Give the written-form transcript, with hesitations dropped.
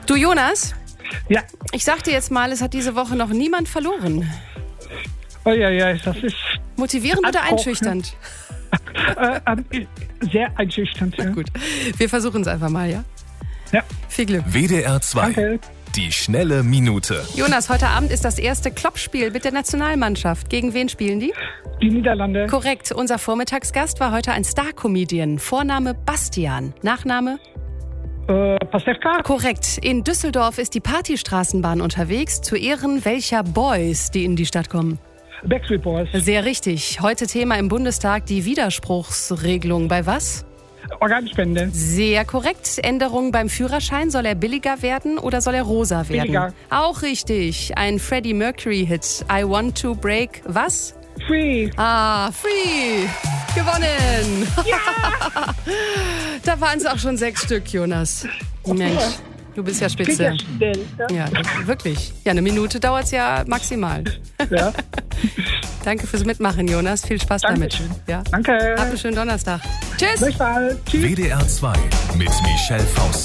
Du Jonas? Ja. Ich sag dir jetzt mal, es hat diese Woche noch niemand verloren. Oh ja, das ist motivierend oder einschüchternd? Sehr einschüchternd, ja. Gut, wir versuchen es einfach mal, ja? Ja. Viel Glück. WDR 2. Danke. Die schnelle Minute. Jonas, heute Abend ist das erste Kloppspiel mit der Nationalmannschaft. Gegen wen spielen die? Die Niederlande. Korrekt. Unser Vormittagsgast war heute ein Star-Comedian. Vorname Bastian. Nachname? Pastewka? Korrekt. In Düsseldorf ist die Partystraßenbahn unterwegs. Zu Ehren welcher Boys, die in die Stadt kommen? Backstreet Boys. Sehr richtig. Heute Thema im Bundestag die Widerspruchsregelung. Bei was? Organspende. Sehr korrekt. Änderung beim Führerschein. Soll er billiger werden oder soll er rosa werden? Billiger. Auch richtig. Ein Freddie Mercury-Hit. I want to break was? Free. Free. Gewonnen. Ja! Da waren es auch schon 6 Stück, Jonas. Mensch, du bist ja spitze. Geht ja schnell, Ja, wirklich. Ja, eine Minute dauert es ja maximal. Ja. Danke fürs Mitmachen, Jonas. Viel Spaß Dankeschön. damit. Ja. Danke. Habt einen schönen Donnerstag. Tschüss. Bis bald. Tschüss. WDR 2 mit Michelle Faust.